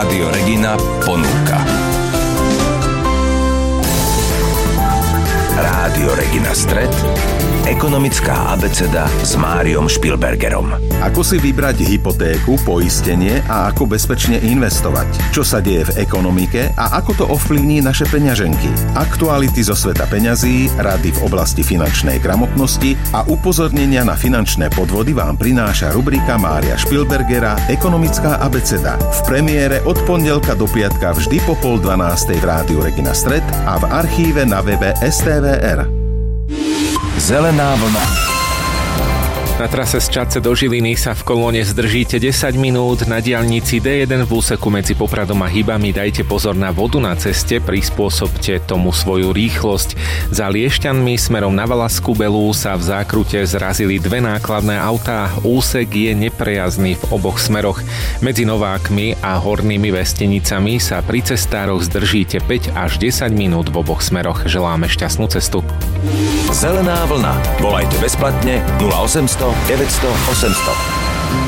Rádio Regina ponúka. Rádio Regina Stred, ekonomická abeceda s Máriom Špilbergerom. Ako si vybrať hypotéku, poistenie a ako bezpečne investovať? Čo sa deje v ekonomike a ako to ovplyvní naše peňaženky? Aktuality zo sveta peňazí, rady v oblasti finančnej gramotnosti a upozornenia na finančné podvody vám prináša rubrika Mária Špilbergera Ekonomická abeceda. V premiére od pondelka do piatka vždy po 11:30 v Rádiu Regina Stred a v archíve na webe STVR. Zelená vlna. Na trase z Čadce do Žiliny sa v kolóne zdržíte 10 minút, na diaľnici D1 v úseku medzi Popradom a Hybami dajte pozor na vodu na ceste, prispôsobte tomu svoju rýchlosť. Za Liešťanmi smerom na Valašskú Belú sa v zákrute zrazili dve nákladné autá, úsek je neprejazdný v oboch smeroch. Medzi Novákmi a Hornými Vestenicami sa pri cestároch zdržíte 5 až 10 minút v oboch smeroch. Želáme šťastnú cestu. Zelená vlna. Volajte bezplatne 0800 900 800.